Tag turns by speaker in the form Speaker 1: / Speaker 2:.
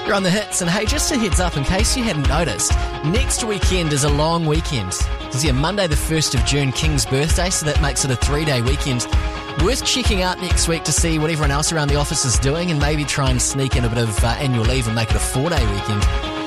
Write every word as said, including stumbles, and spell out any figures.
Speaker 1: You're on the hits, and hey, just a heads up in case you hadn't noticed, next weekend is a long weekend. It's yeah, Monday the first of June, King's birthday, so that makes it a three-day weekend. Worth checking out next week to see what everyone else around the office is doing and maybe try and sneak in a bit of uh, annual leave and make it a four-day weekend.